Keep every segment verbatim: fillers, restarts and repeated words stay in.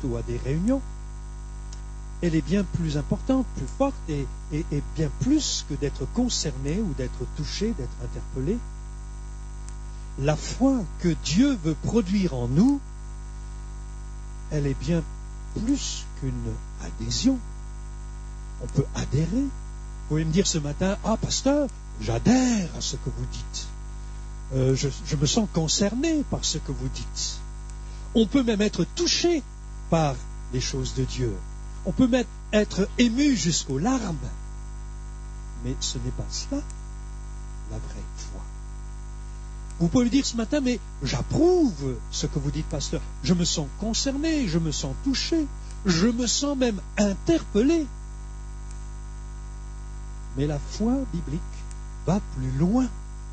ou à des réunions, elle est bien plus importante, plus forte et, et, et bien plus que d'être concerné ou d'être touché, d'être interpellé. La foi que Dieu veut produire en nous, elle est bien plus qu'une adhésion. On peut adhérer. Vous pouvez me dire ce matin, ah pasteur, j'adhère à ce que vous dites. Euh, je, je me sens concerné par ce que vous dites. On peut même être touché par les choses de Dieu. On peut même être ému jusqu'aux larmes. Mais ce n'est pas cela, la vraie foi. Vous pouvez me dire ce matin, mais j'approuve ce que vous dites, pasteur. Je me sens concerné, je me sens touché, je me sens même interpellé. Mais la foi biblique va plus loin.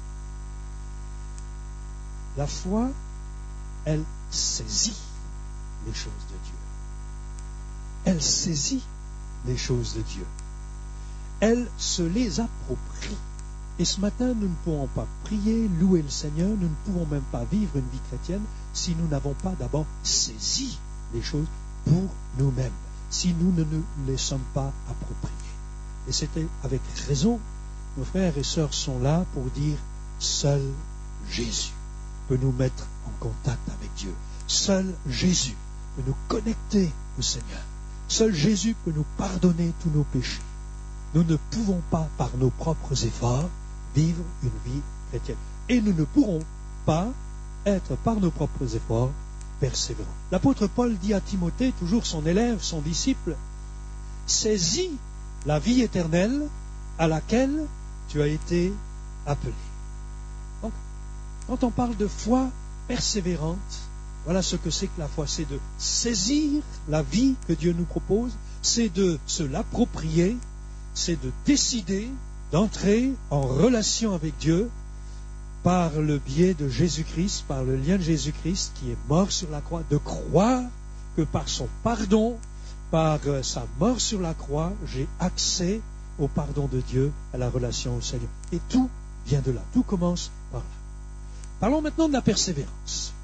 La foi, elle saisit les choses de Dieu. Elle saisit les choses de Dieu. Elle se les approprie. Et ce matin, nous ne pourrons pas prier, louer le Seigneur, nous ne pouvons même pas vivre une vie chrétienne si nous n'avons pas d'abord saisi les choses pour nous-mêmes, si nous ne nous les sommes pas appropriées. Et c'était avec raison, nos frères et sœurs sont là pour dire, seul Jésus peut nous mettre en contact avec Dieu. Seul Jésus peut nous connecter au Seigneur. Seul Jésus peut nous pardonner tous nos péchés. Nous ne pouvons pas, par nos propres efforts, vivre une vie chrétienne. Et nous ne pourrons pas être, par nos propres efforts, persévérants. L'apôtre Paul dit à Timothée, toujours son élève, son disciple, « Saisis la vie éternelle à laquelle tu as été appelé. » Donc, quand on parle de foi persévérante, voilà ce que c'est que la foi. C'est de saisir la vie que Dieu nous propose, c'est de se l'approprier, c'est de décider d'entrer en relation avec Dieu par le biais de Jésus-Christ, par le lien de Jésus-Christ qui est mort sur la croix, de croire que par son pardon, par sa mort sur la croix, j'ai accès au pardon de Dieu, à la relation au Seigneur. Et tout vient de là, tout commence par là. Parlons maintenant de la persévérance.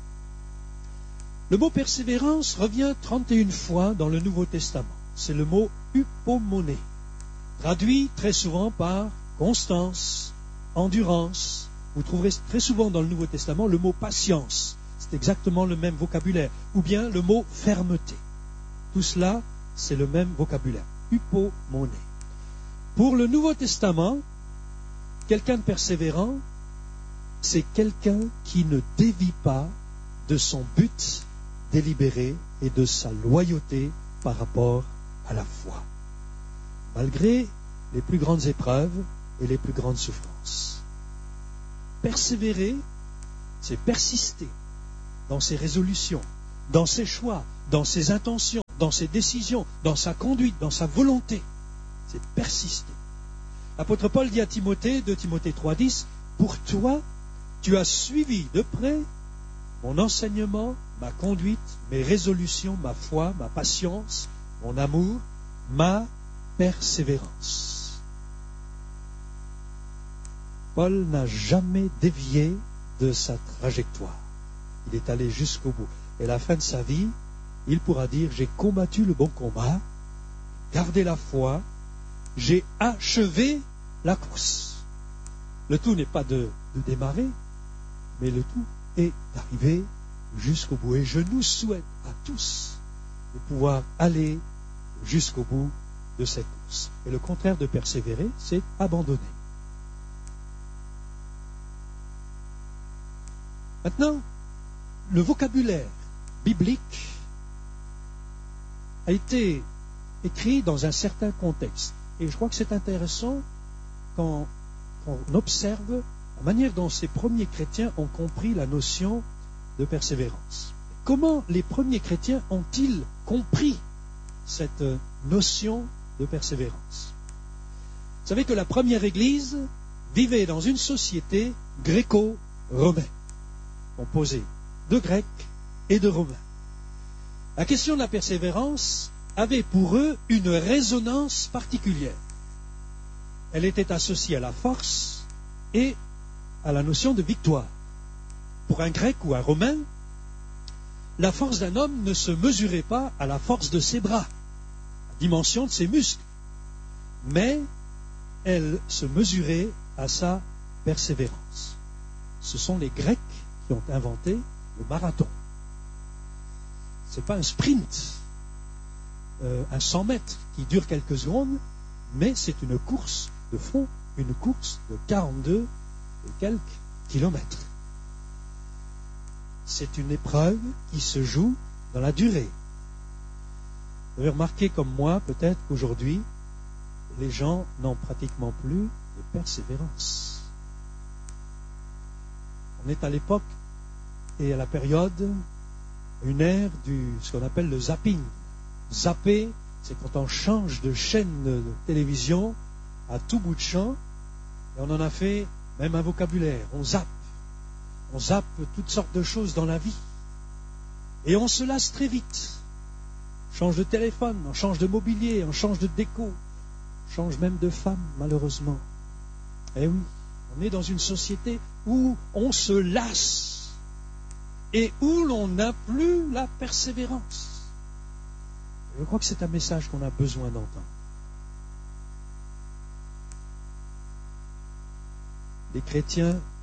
Le mot persévérance revient trente et une fois dans le Nouveau Testament. C'est le mot hypomoné, traduit très souvent par constance, endurance. Vous trouverez très souvent dans le Nouveau Testament le mot patience. C'est exactement le même vocabulaire. Ou bien le mot fermeté. Tout cela, c'est le même vocabulaire. Hypomoné. Pour le Nouveau Testament, quelqu'un de persévérant, c'est quelqu'un qui ne dévie pas de son but délibéré et de sa loyauté par rapport à la foi, malgré les plus grandes épreuves et les plus grandes souffrances. Persévérer, c'est persister dans ses résolutions, dans ses choix, dans ses intentions, dans ses décisions, dans sa conduite, dans sa volonté. C'est persister. L'apôtre Paul dit à Timothée, deux Timothée trois dix, « Pour toi, tu as suivi de près mon enseignement, ma conduite, mes résolutions, ma foi, ma patience, mon amour, ma persévérance. » Paul n'a jamais dévié de sa trajectoire. Il est allé jusqu'au bout. Et à la fin de sa vie, il pourra dire, j'ai combattu le bon combat, gardé la foi, j'ai achevé la course. Le tout n'est pas de, de démarrer, mais le tout est d'arriver jusqu'au bout. Et je nous souhaite à tous de pouvoir aller jusqu'au bout de cette course. Et le contraire de persévérer, c'est abandonner. Maintenant, le vocabulaire biblique a été écrit dans un certain contexte. Et je crois que c'est intéressant quand on observe la manière dont ces premiers chrétiens ont compris la notion de persévérance. Comment les premiers chrétiens ont-ils compris cette notion de persévérance? Vous savez que la première Église vivait dans une société gréco-romaine, composée de Grecs et de Romains. La question de la persévérance avait pour eux une résonance particulière. Elle était associée à la force et à la notion de victoire. Pour un Grec ou un Romain, la force d'un homme ne se mesurait pas à la force de ses bras, à la dimension de ses muscles, mais elle se mesurait à sa persévérance. Ce sont les Grecs qui ont inventé le marathon. Ce n'est pas un sprint, euh, un cent mètres qui dure quelques secondes, mais c'est une course de fond, une course de quarante-deux et quelques kilomètres. C'est une épreuve qui se joue dans la durée. Vous avez remarqué comme moi, peut-être qu'aujourd'hui, les gens n'ont pratiquement plus de persévérance. On est à l'époque et à la période, une ère du ce qu'on appelle le zapping. Zapper, c'est quand on change de chaîne de télévision à tout bout de champ, et on en a fait même un vocabulaire. On zappe. On zappe toutes sortes de choses dans la vie. Et on se lasse très vite. On change de téléphone, on change de mobilier, on change de déco, on change même de femme, malheureusement. Eh oui, on est dans une société où on se lasse et où l'on n'a plus la persévérance. Je crois que c'est un message qu'on a besoin d'entendre. Les chrétiens